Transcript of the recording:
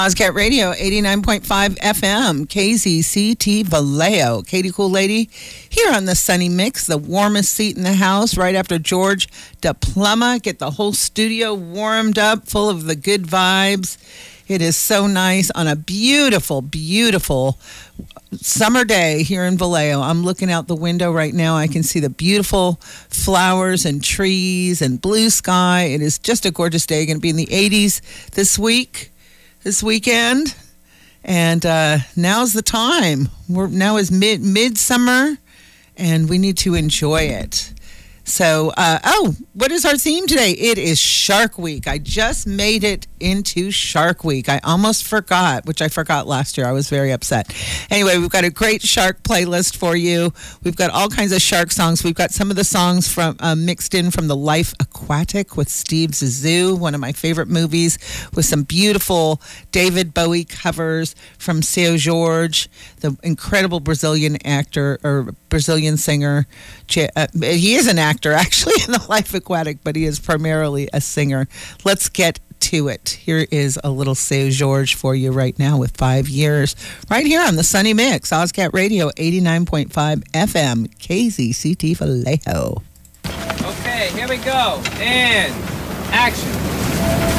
Ozcat Radio, 89.5 FM, KZCT Vallejo. Katie Cool Lady here on the Sunny Mix, the warmest seat in the house, right after George DePluma. Get the whole studio warmed up, full of the good vibes. It is so nice on a beautiful, beautiful summer day here in Vallejo. I'm looking out the window right now. I can see the beautiful flowers and trees and blue sky. It is just a gorgeous day. Going to be in the 80s this weekend. And now's the time. Now is midsummer, and we need to enjoy it. So, what is our theme today? It is Shark Week. I just made it into Shark Week. I almost forgot, which I forgot last year. I was very upset. Anyway, we've got a great shark playlist for you. We've got all kinds of shark songs. We've got some of the songs from mixed in from The Life Aquatic with Steve Zissou, one of my favorite movies, with some beautiful David Bowie covers from Seu Jorge, the incredible Brazilian actor or Brazilian singer. He is an actor, actually, in The Life Aquatic, but he is primarily a singer. Let's get to it. Here is a little Seu Jorge for you right now with 5 years, right here on the Sunny Mix, Ozcat Radio, 89.5 FM, KZCT Vallejo. Okay, here we go. And action.